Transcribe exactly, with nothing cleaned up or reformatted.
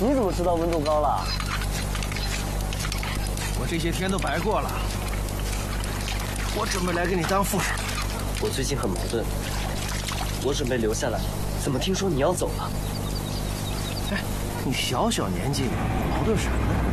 你怎么知道温度高了？ 我这些天都白过了。我准备来给你当副手。 我最近很矛盾，我准备留下来，怎么听说你要走了？ 哎，你小小年纪矛盾什么呢？